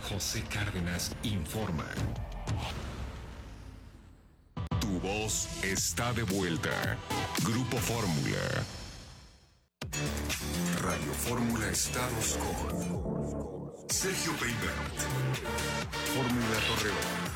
José Cárdenas informa. Tu voz está de vuelta. Grupo Fórmula. Radio Fórmula Estados con Sergio Peibert. Fórmula Torreón.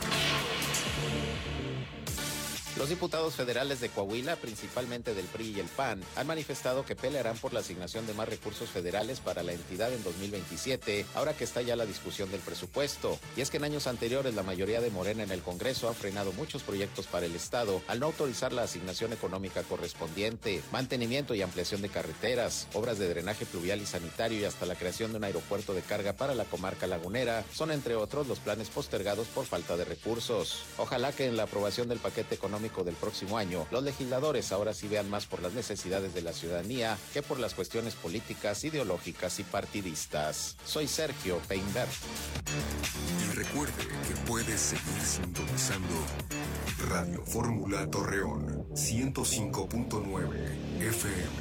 Los diputados federales de Coahuila, principalmente del PRI y el PAN, han manifestado que pelearán por la asignación de más recursos federales para la entidad en 2027, ahora que está ya la discusión del presupuesto. Y es que en años anteriores la mayoría de Morena en el Congreso ha frenado muchos proyectos para el Estado al no autorizar la asignación económica correspondiente, mantenimiento y ampliación de carreteras, obras de drenaje pluvial y sanitario y hasta la creación de un aeropuerto de carga para la comarca lagunera, son entre otros los planes postergados por falta de recursos. Ojalá que en la aprobación del paquete económico del próximo año, los legisladores ahora sí vean más por las necesidades de la ciudadanía que por las cuestiones políticas, ideológicas y partidistas. Soy Sergio Peibert. Y recuerde que puede seguir sintonizando Radio Fórmula Torreón 105.9 FM.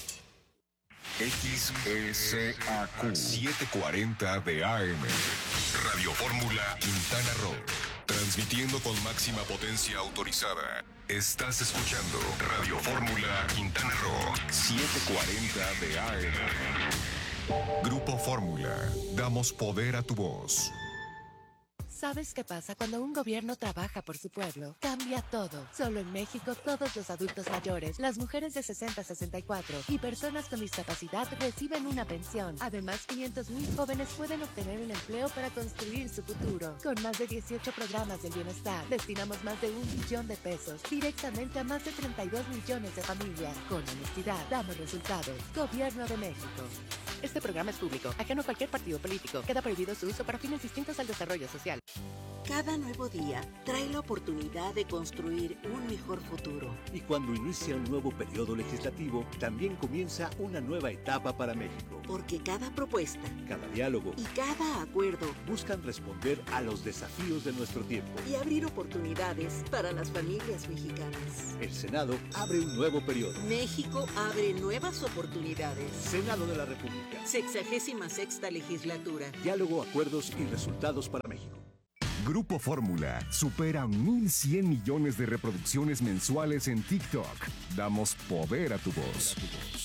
XECAQ 740 de AM. Radio Fórmula Quintana Roo. Transmitiendo con máxima potencia autorizada. Estás escuchando Radio Fórmula Quintana Roo 740 de AM. Grupo Fórmula. Damos poder a tu voz. ¿Sabes qué pasa cuando un gobierno trabaja por su pueblo? Cambia todo. Solo en México, todos los adultos mayores, las mujeres de 60 a 64 y personas con discapacidad reciben una pensión. Además, 500,000 jóvenes pueden obtener un empleo para construir su futuro. Con más de 18 programas del bienestar, destinamos más de 1 billón de pesos directamente a más de 32 millones de familias. Con honestidad, damos resultados. Gobierno de México. Este programa es público, ajeno a cualquier partido político. Queda prohibido su uso para fines distintos al desarrollo social. Cada nuevo día trae la oportunidad de construir un mejor futuro. Y cuando inicia un nuevo periodo legislativo, también comienza una nueva etapa para México. Porque cada propuesta, cada diálogo y cada acuerdo buscan responder a los desafíos de nuestro tiempo y abrir oportunidades para las familias mexicanas. El Senado abre un nuevo periodo. México abre nuevas oportunidades. Senado de la República. 66ª legislatura. Diálogo, acuerdos y resultados para México. Grupo Fórmula supera 1,100 millones de reproducciones mensuales en TikTok. Damos poder a tu voz.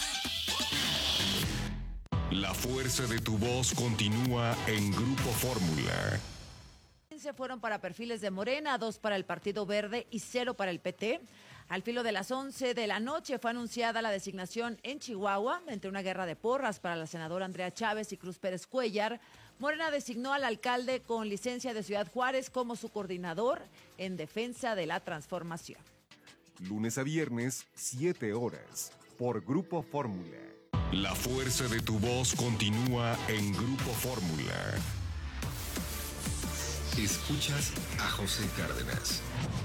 La fuerza de tu voz continúa en Grupo Fórmula. Fueron para perfiles de Morena, 2 para el Partido Verde y 0 para el PT. Al filo de las 11 de la noche fue anunciada la designación en Chihuahua entre una guerra de porras para la senadora Andrea Chávez y Cruz Pérez Cuellar. Morena designó al alcalde con licencia de Ciudad Juárez como su coordinador en defensa de la transformación. Lunes a viernes, 7 horas, por Grupo Fórmula. La fuerza de tu voz continúa en Grupo Fórmula. Escuchas a José Cárdenas.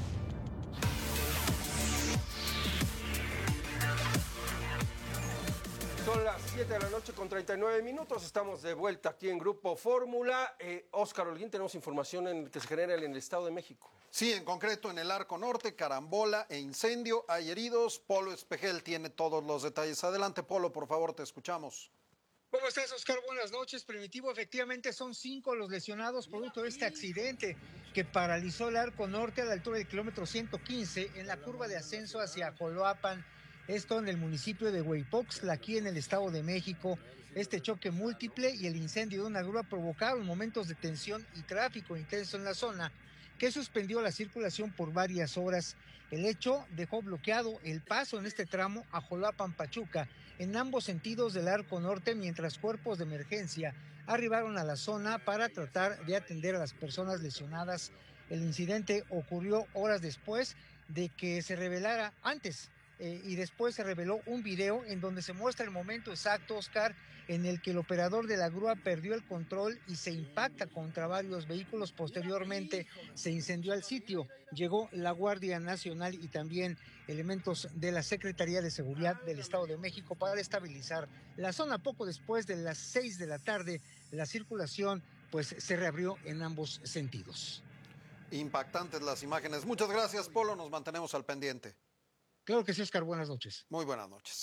Son las 7 de la noche con 39 minutos. Estamos de vuelta aquí en Grupo Fórmula. Óscar Holguín, tenemos información en que se genera en el Estado de México. Sí, en concreto en el Arco Norte, carambola e incendio. Hay heridos. Polo Espejel tiene todos los detalles. Adelante, Polo, por favor, te escuchamos. ¿Cómo estás, Oscar? Buenas noches. Primitivo, efectivamente son 5 los lesionados producto de este accidente que paralizó el Arco Norte a la altura del kilómetro 115 en la curva de ascenso hacia Joloapan. Esto en el municipio de Hueypoxtla, aquí en el Estado de México. Este choque múltiple y el incendio de una grúa provocaron momentos de tensión y tráfico intenso en la zona, que suspendió la circulación por varias horas. El hecho dejó bloqueado el paso en este tramo a Joloapan-Pachuca en ambos sentidos del Arco Norte, mientras cuerpos de emergencia arribaron a la zona para tratar de atender a las personas lesionadas. El incidente ocurrió horas después de que se revelara y después se reveló un video en donde se muestra el momento exacto, Oscar, en el que el operador de la grúa perdió el control y se impacta contra varios vehículos. Posteriormente se incendió el sitio. Llegó la Guardia Nacional y también elementos de la Secretaría de Seguridad del Estado de México para estabilizar la zona. Poco después de las 6 de la tarde, la circulación pues se reabrió en ambos sentidos. Impactantes las imágenes. Muchas gracias, Polo. Nos mantenemos al pendiente. Claro que sí, Oscar. Buenas noches. Muy buenas noches.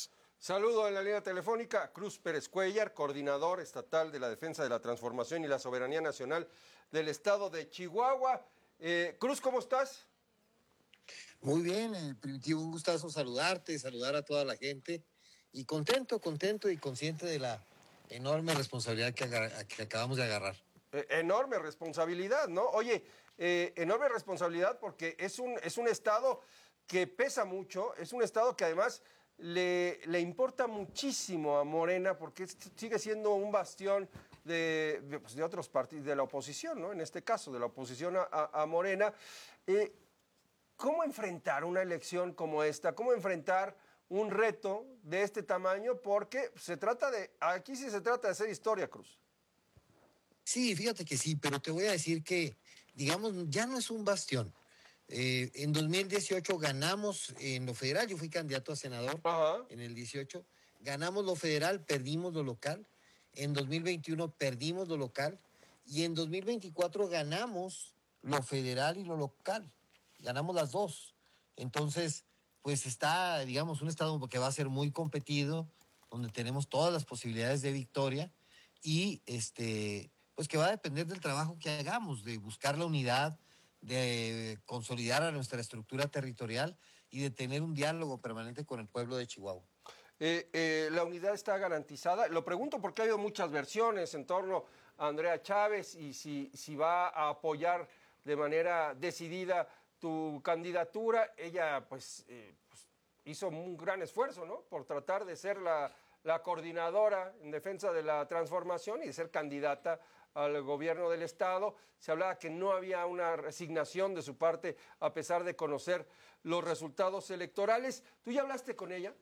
Saludo en la línea telefónica a Cruz Pérez Cuellar, coordinador estatal de la Defensa de la Transformación y la Soberanía Nacional del Estado de Chihuahua. Cruz, ¿cómo estás? Muy bien, Primitivo, un gustazo saludarte, saludar a toda la gente y contento y consciente de la enorme responsabilidad que acabamos de agarrar. Enorme responsabilidad, ¿no? Oye, enorme responsabilidad porque es un estado que pesa mucho, es un estado que además le importa muchísimo a Morena porque sigue siendo un bastión de otros partidos, de la oposición, ¿no? En este caso, de la oposición a Morena. ¿Cómo enfrentar una elección como esta? ¿Cómo enfrentar un reto de este tamaño? Porque aquí sí se trata de hacer historia, Cruz. Sí, fíjate que sí, pero te voy a decir que, digamos, ya no es un bastión. En 2018 ganamos en lo federal, yo fui candidato a senador. Ajá. En el 18, ganamos lo federal, perdimos lo local. En 2021 perdimos lo local y en 2024 ganamos lo federal y lo local. Ganamos las dos. Entonces, pues está, digamos, un estado que va a ser muy competido, donde tenemos todas las posibilidades de victoria y pues que va a depender del trabajo que hagamos, de buscar la unidad, de consolidar a nuestra estructura territorial y de tener un diálogo permanente con el pueblo de Chihuahua. La unidad está garantizada. Lo pregunto porque ha habido muchas versiones en torno a Andrea Chávez y si va a apoyar de manera decidida tu candidatura. Ella pues hizo un gran esfuerzo, ¿no? Por tratar de ser la coordinadora en defensa de la transformación y de ser candidata al gobierno del estado. Se hablaba que no había una resignación de su parte a pesar de conocer los resultados electorales. ¿Tú ya hablaste con ella?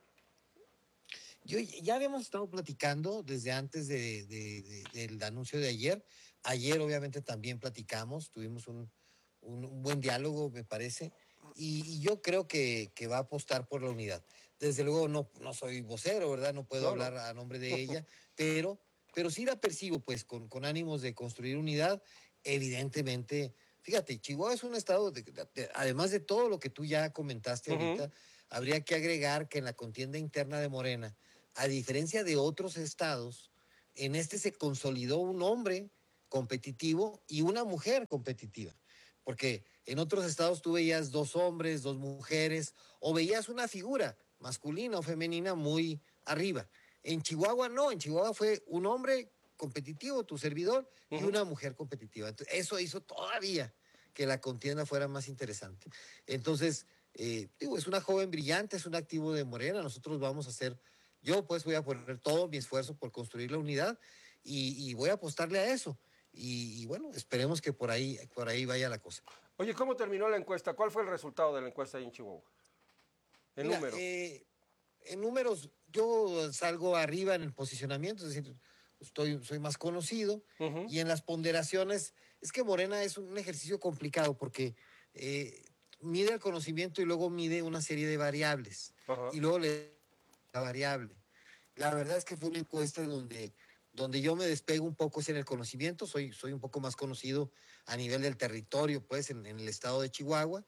Ya habíamos estado platicando desde antes del anuncio de ayer. Ayer obviamente también platicamos, tuvimos un buen diálogo, me parece, y yo creo que va a apostar por la unidad. Desde luego no soy vocero, ¿verdad? No puedo hablar a nombre de ella, pero sí la percibo pues con ánimos de construir unidad. Evidentemente, fíjate, Chihuahua es un estado, además de todo lo que tú ya comentaste ahorita, habría que agregar que en la contienda interna de Morena, a diferencia de otros estados, en este se consolidó un hombre competitivo y una mujer competitiva. Porque en otros estados tú veías 2 hombres, 2 mujeres, o veías una figura masculina o femenina muy arriba. En Chihuahua no, en Chihuahua fue un hombre competitivo, tu servidor, y una mujer competitiva. Entonces, eso hizo todavía que la contienda fuera más interesante. Entonces, es una joven brillante, es un activo de Morena, nosotros vamos a hacer, yo pues voy a poner todo mi esfuerzo por construir la unidad y voy a apostarle a eso. Y bueno, esperemos que por ahí vaya la cosa. Oye, ¿cómo terminó la encuesta? ¿Cuál fue el resultado de la encuesta ahí en Chihuahua? Números. En números, yo salgo arriba en el posicionamiento, es decir, soy más conocido, y en las ponderaciones, es que Morena es un ejercicio complicado porque mide el conocimiento y luego mide una serie de variables, y luego la variable. La verdad es que fue una encuesta donde yo me despego un poco es en el conocimiento, soy un poco más conocido a nivel del territorio, pues, en el estado de Chihuahua,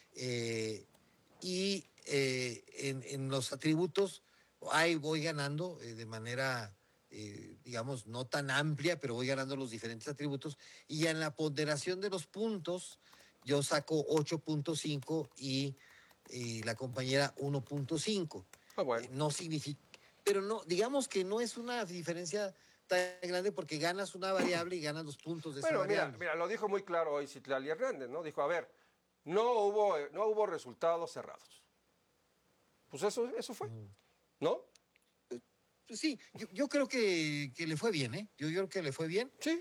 y en los atributos ahí voy ganando de manera, digamos, no tan amplia, pero voy ganando los diferentes atributos, y en la ponderación de los puntos yo saco 8.5 y la compañera 1.5. Bueno. No significa, pero no, digamos que no es una diferencia tan grande porque ganas una variable y ganas los puntos de esa variable. Mira, lo dijo muy claro hoy Citlali Hernández, ¿no? Dijo, a ver, no hubo resultados cerrados. Pues eso fue, ¿no? Pues sí, yo creo que le fue bien, ¿eh? Yo creo que le fue bien. Sí.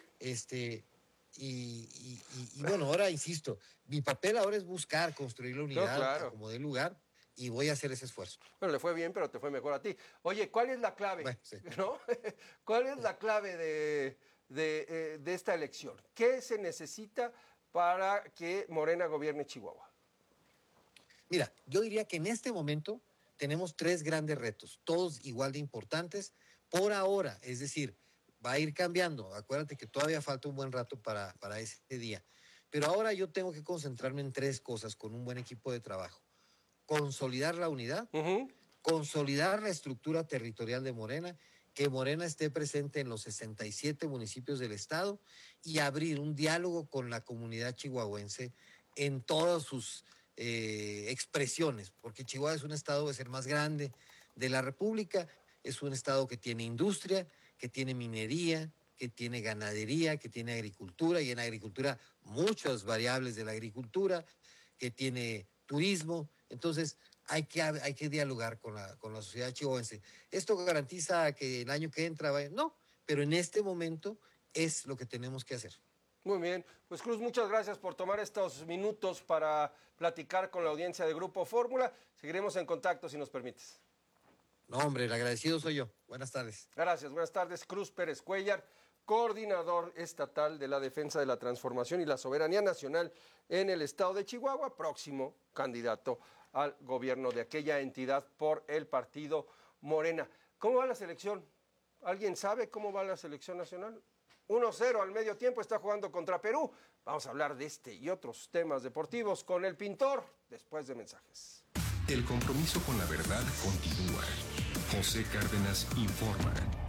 Y bueno, ahora insisto, mi papel ahora es buscar construir la unidad como dé lugar. Y voy a hacer ese esfuerzo. Bueno, le fue bien, pero te fue mejor a ti. Oye, ¿cuál es la clave? Bueno, sí. ¿No? ¿Cuál es la clave de esta elección? ¿Qué se necesita para que Morena gobierne Chihuahua? Mira, yo diría que en este momento tenemos 3 grandes retos, todos igual de importantes por ahora. Es decir, va a ir cambiando. Acuérdate que todavía falta un buen rato para ese día. Pero ahora yo tengo que concentrarme en 3 cosas con un buen equipo de trabajo. Consolidar la unidad, consolidar la estructura territorial de Morena, que Morena esté presente en los 67 municipios del estado y abrir un diálogo con la comunidad chihuahuense en todas sus expresiones, porque Chihuahua es un estado, es el más grande de la República, es un estado que tiene industria, que tiene minería, que tiene ganadería, que tiene agricultura, y en agricultura muchas variables de la agricultura, que tiene turismo. Entonces hay que dialogar con la sociedad chihuahuense. ¿Esto garantiza que el año que entra vaya? No, pero en este momento es lo que tenemos que hacer. Muy bien, pues Cruz, muchas gracias por tomar estos minutos para platicar con la audiencia de Grupo Fórmula. Seguiremos en contacto si nos permites. No, hombre, el agradecido soy yo. Buenas tardes. Gracias, buenas tardes. Cruz Pérez Cuellar, coordinador estatal de la defensa de la transformación y la soberanía nacional en el estado de Chihuahua, próximo candidato al gobierno de aquella entidad por el partido Morena. ¿Cómo va la selección? ¿Alguien sabe cómo va la selección nacional? 1-0 al medio tiempo, está jugando contra Perú. Vamos a hablar de este y otros temas deportivos con el Pintor después de mensajes. El compromiso con la verdad continúa. José Cárdenas informa.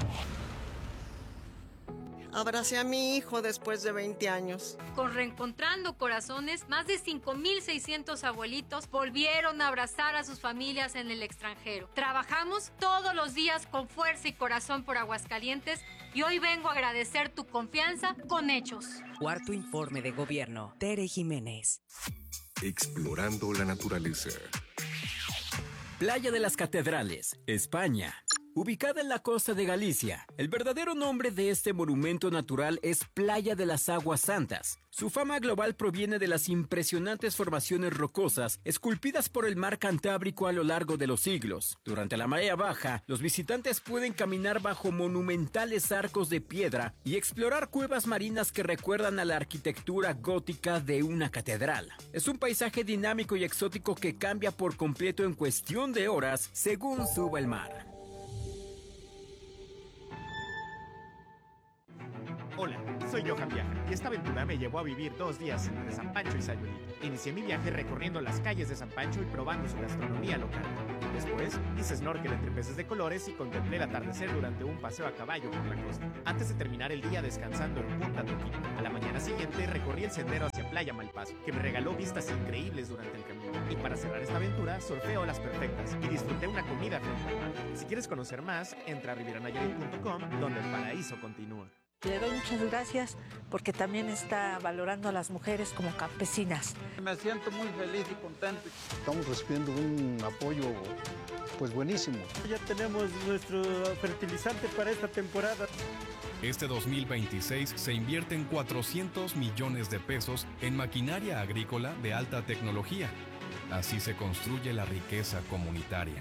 Abracé a mi hijo después de 20 años. Con Reencontrando Corazones, más de 5,600 abuelitos volvieron a abrazar a sus familias en el extranjero. Trabajamos todos los días con fuerza y corazón por Aguascalientes y hoy vengo a agradecer tu confianza con hechos. Cuarto informe de gobierno. Tere Jiménez. Explorando la naturaleza. Playa de las Catedrales, España. Ubicada en la costa de Galicia, el verdadero nombre de este monumento natural es Playa de las Aguas Santas. Su fama global proviene de las impresionantes formaciones rocosas esculpidas por el mar Cantábrico a lo largo de los siglos. Durante la marea baja, los visitantes pueden caminar bajo monumentales arcos de piedra y explorar cuevas marinas que recuerdan a la arquitectura gótica de una catedral. Es un paisaje dinámico y exótico que cambia por completo en cuestión de horas según suba el mar. Hola, soy Johan Viaja y esta aventura me llevó a vivir 2 días entre San Pancho y Sayulito. Inicié mi viaje recorriendo las calles de San Pancho y probando su gastronomía local. Después hice snorkel entre peces de colores y contemplé el atardecer durante un paseo a caballo por la costa. Antes de terminar el día descansando en Punta Toquito. A la mañana siguiente recorrí el sendero hacia Playa Malpaso, que me regaló vistas increíbles durante el camino. Y para cerrar esta aventura, surfé olas perfectas y disfruté una comida frente al mar. Si quieres conocer más, entra a rivieranayarit.com, donde el paraíso continúa. Le doy muchas gracias porque también está valorando a las mujeres como campesinas. Me siento muy feliz y contento. Estamos recibiendo un apoyo pues buenísimo. Ya tenemos nuestro fertilizante para esta temporada. Este 2026 se invierten 400 millones de pesos en maquinaria agrícola de alta tecnología. Así se construye la riqueza comunitaria.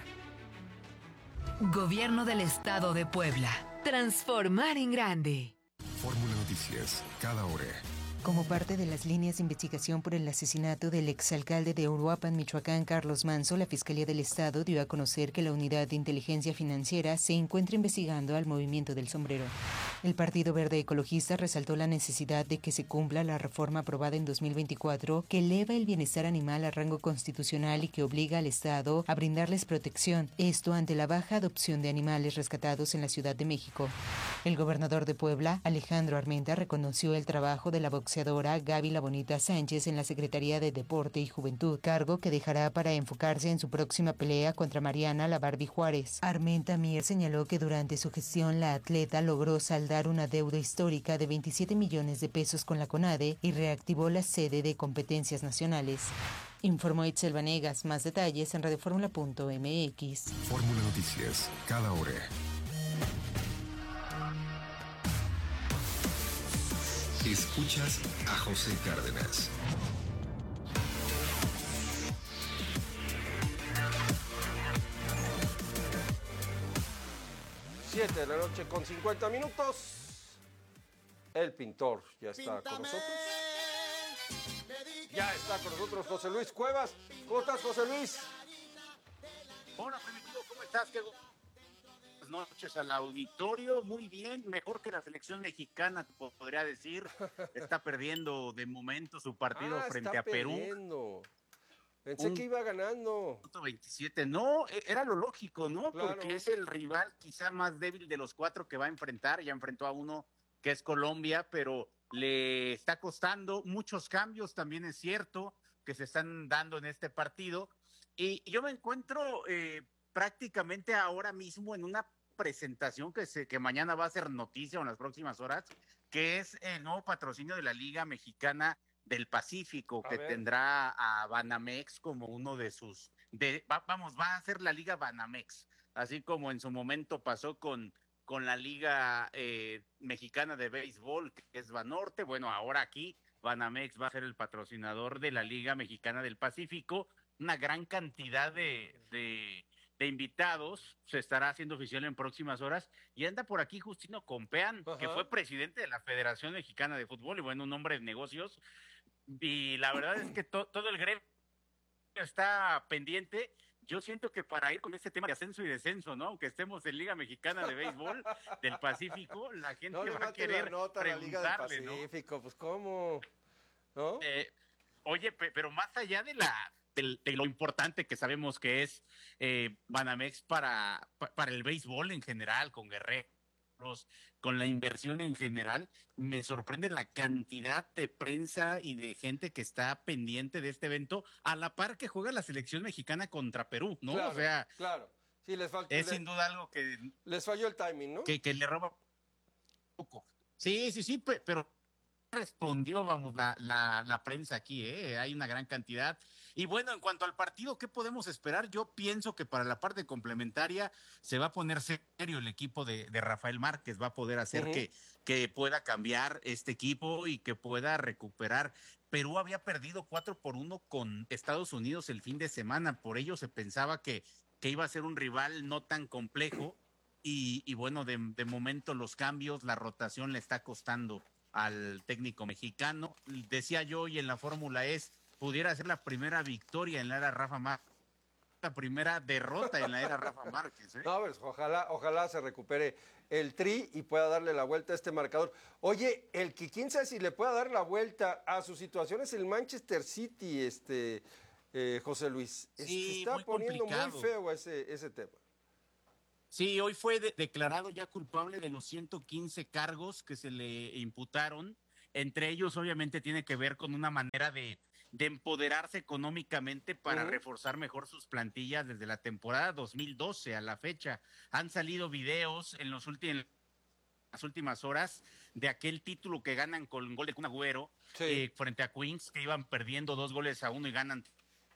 Gobierno del Estado de Puebla. Transformar en grande. Fórmula Noticias, cada hora. Como parte de las líneas de investigación por el asesinato del exalcalde de Uruapan, Michoacán, Carlos Manzo, la Fiscalía del Estado dio a conocer que la Unidad de Inteligencia Financiera se encuentra investigando al Movimiento del Sombrero. El Partido Verde Ecologista resaltó la necesidad de que se cumpla la reforma aprobada en 2024 que eleva el bienestar animal a rango constitucional y que obliga al Estado a brindarles protección, esto ante la baja adopción de animales rescatados en la Ciudad de México. El gobernador de Puebla, Alejandro Armenta, reconoció el trabajo de la boxeadora Gaby La Bonita Sánchez en la Secretaría de Deporte y Juventud, cargo que dejará para enfocarse en su próxima pelea contra Mariana La Barbie Juárez. Armenta Mier señaló que durante su gestión la atleta logró saldar una deuda histórica de 27 millones de pesos con la CONADE y reactivó la sede de competencias nacionales. Informó Itzel Vanegas. Más detalles en radioformula.mx. Fórmula Noticias, cada hora. Escuchas a José Cárdenas. Siete de la noche con 50 minutos. El Pintor ya está con nosotros. Ya está con nosotros José Luis Cuevas. ¿Cómo estás, José Luis? Hola, Primitivo, ¿cómo estás? Buenas noches al auditorio, muy bien, mejor que la selección mexicana, podría decir. Está perdiendo de momento su partido frente a Perú. Pensé que iba ganando. 27, no, era lo lógico, ¿no? Claro. Porque es el rival quizá más débil de los 4 que va a enfrentar, ya enfrentó a uno que es Colombia, pero le está costando muchos cambios, también es cierto, que se están dando en este partido, y yo me encuentro prácticamente ahora mismo en una presentación que mañana va a ser noticia en las próximas horas, que es el nuevo patrocinio de la Liga Mexicana del Pacífico, que tendrá a Banamex como uno de sus, va a ser la Liga Banamex, así como en su momento pasó con la Liga Mexicana de Béisbol, que es Banorte. Bueno, ahora aquí Banamex va a ser el patrocinador de la Liga Mexicana del Pacífico. Una gran cantidad de invitados se estará haciendo oficial en próximas horas, y anda por aquí Justino Compeán, que fue presidente de la Federación Mexicana de Fútbol y bueno, un hombre de negocios, y la verdad es que todo el gremio está pendiente. Yo siento que para ir con este tema de ascenso y descenso, ¿no? Aunque estemos en Liga Mexicana de Béisbol del Pacífico, la gente va a querer preguntarle, la Liga del Pacífico, ¿no? Pues ¿cómo? ¿No? Oye, pero más allá de lo importante que sabemos que es Banamex para el béisbol en general, con Guerreros, con la inversión en general, me sorprende la cantidad de prensa y de gente que está pendiente de este evento, a la par que juega la selección mexicana contra Perú, ¿no? Claro, o sea, claro. Sí, sin duda algo que les falló el timing, ¿no? Que le roba poco. Sí, pero respondió, vamos, la prensa aquí, hay una gran cantidad. Y bueno, en cuanto al partido, ¿qué podemos esperar? Yo pienso que para la parte complementaria se va a poner serio el equipo de Rafael Márquez, va a poder hacer que pueda cambiar este equipo y que pueda recuperar. Perú había perdido 4-1 con Estados Unidos el fin de semana, por ello se pensaba que iba a ser un rival no tan complejo, y bueno, de momento los cambios, la rotación le está costando al técnico mexicano. Decía yo hoy en la Fórmula pudiera ser la primera victoria en la era Rafa Márquez, la primera derrota en la era Rafa Márquez. No, pues ojalá se recupere el Tri y pueda darle la vuelta a este marcador. Oye, el que quién sabe si le pueda dar la vuelta a su situación es el Manchester City, José Luis. Sí, está muy poniendo complicado. muy feo ese tema. Sí, hoy fue declarado ya culpable de los 115 cargos que se le imputaron. Entre ellos, obviamente, tiene que ver con una manera de empoderarse económicamente para reforzar mejor sus plantillas desde la temporada 2012 a la fecha. Han salido videos en las últimas horas de aquel título que ganan con el gol de Kun Agüero frente a Queens, que iban perdiendo 2-1 y ganan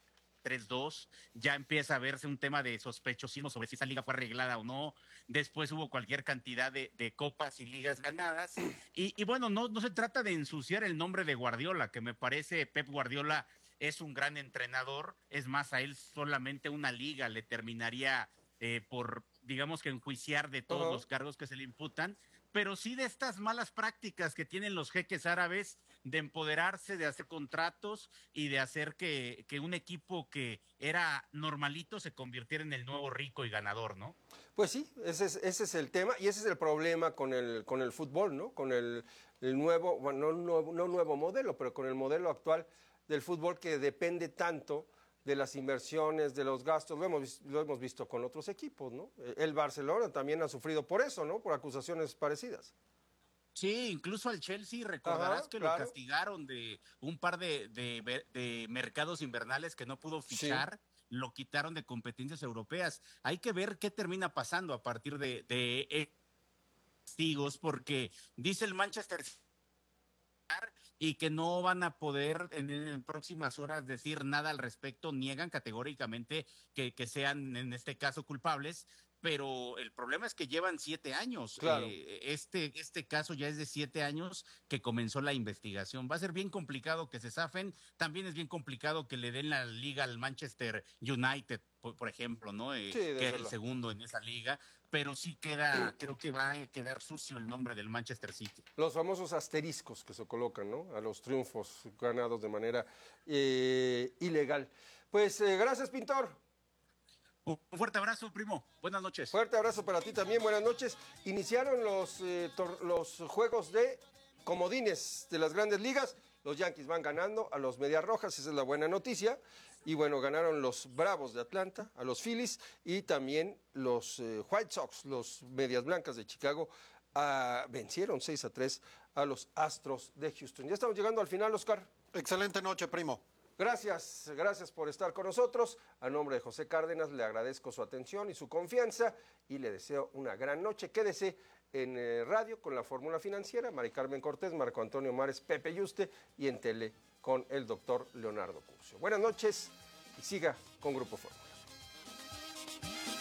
3-2, ya empieza a verse un tema de sospechosismo sobre si esa liga fue arreglada o no. Después hubo cualquier cantidad de copas y ligas ganadas. Y bueno, no se trata de ensuciar el nombre de Guardiola, que me parece Pep Guardiola es un gran entrenador. Es más, a él solamente una liga le terminaría por, digamos que enjuiciar de todos los cargos que se le imputan. Pero sí de estas malas prácticas que tienen los jeques árabes de empoderarse, de hacer contratos y de hacer que un equipo que era normalito se convirtiera en el nuevo rico y ganador, ¿no? Pues sí, ese es el tema y ese es el problema con el fútbol, ¿no? Con el nuevo, bueno, no nuevo modelo, pero con el modelo actual del fútbol que depende tanto de las inversiones, de los gastos. Lo hemos visto con otros equipos, ¿no? El Barcelona también ha sufrido por eso, ¿no? Por acusaciones parecidas. Sí, incluso al Chelsea recordarás que lo castigaron de un par de mercados invernales que no pudo fichar, lo quitaron de competencias europeas. Hay que ver qué termina pasando a partir de testigos, porque dice el Manchester y que no van a poder en próximas horas decir nada al respecto, niegan categóricamente que sean en este caso culpables. Pero el problema es que llevan 7 años. Claro. Este caso ya es de 7 años que comenzó la investigación. Va a ser bien complicado que se zafen. También es bien complicado que le den la liga al Manchester United, por ejemplo, ¿no? Que es el segundo en esa liga. Pero sí creo que va a quedar sucio el nombre del Manchester City. Los famosos asteriscos que se colocan, ¿no? A los triunfos ganados de manera ilegal. Pues gracias, Pintor. Un fuerte abrazo, primo. Buenas noches. Fuerte abrazo para ti también. Buenas noches. Iniciaron los juegos de comodines de las grandes ligas. Los Yankees van ganando a los Medias Rojas, esa es la buena noticia. Y bueno, ganaron los Bravos de Atlanta, a los Phillies, y también los White Sox, los Medias Blancas de Chicago, vencieron 6-3 a los Astros de Houston. Ya estamos llegando al final, Oscar. Excelente noche, primo. Gracias por estar con nosotros. A nombre de José Cárdenas le agradezco su atención y su confianza y le deseo una gran noche. Quédese en radio con la Fórmula Financiera, Mari Carmen Cortés, Marco Antonio Mares, Pepe Yuste, y en tele con el doctor Leonardo Curcio. Buenas noches y siga con Grupo Fórmula.